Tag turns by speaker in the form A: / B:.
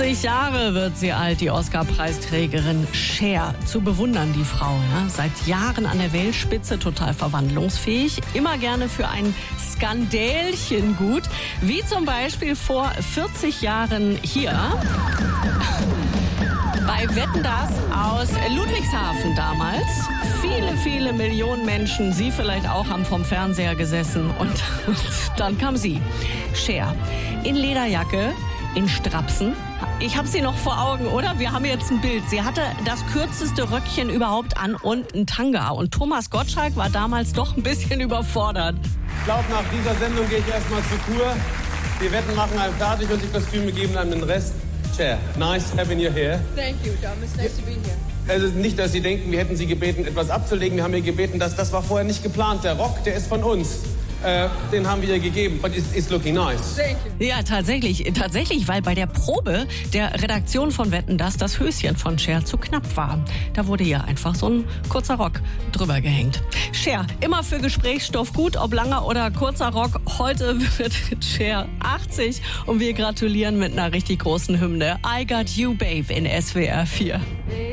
A: 80 Jahre wird sie alt, die Oscar-Preisträgerin Cher. Zu bewundern, die Frau. Ja? Seit Jahren an der Weltspitze, total verwandlungsfähig. Immer gerne für ein Skandälchen gut. Wie zum Beispiel vor 40 Jahren hier. Bei Wetten, dass aus Ludwigshafen damals. Viele Millionen Menschen, Sie vielleicht auch, haben vom Fernseher gesessen. Und dann kam sie, Cher, in Lederjacke, in Strapsen. Ich habe sie noch vor Augen, oder? Wir haben jetzt ein Bild. Sie hatte das kürzeste Röckchen überhaupt an und ein Tanga. Und Thomas Gottschalk war damals doch ein bisschen überfordert.
B: Ich glaube, nach dieser Sendung gehe ich erstmal zur Kur. Die Wetten machen einem fertig und die Kostüme geben einem den Rest. Cher, nice having you here.
C: Thank you, Tom. It's nice to be here.
B: Also nicht, dass Sie denken, wir hätten Sie gebeten, etwas abzulegen. Wir haben ihr gebeten, das war vorher nicht geplant. Der Rock, der ist von uns. Den haben wir ihr gegeben. But it's looking nice.
C: Thank you.
A: Ja, tatsächlich, weil bei der Probe der Redaktion von Wetten, dass das Höschen von Cher zu knapp war. Da wurde ja einfach so ein kurzer Rock drüber gehängt. Cher, immer für Gesprächsstoff gut, ob langer oder kurzer Rock. Heute wird Cher 80 und wir gratulieren mit einer richtig großen Hymne. I Got You, Babe in SWR 4.